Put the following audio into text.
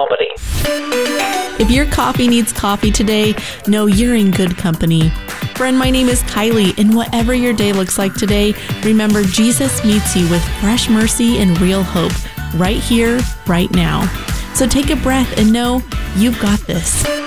comedy. If your coffee needs coffee today, know you're in good company. Friend, my name is Kylie, and whatever your day looks like today, remember Jesus meets you with fresh mercy and real hope right here, right now. So take a breath and know you've got this.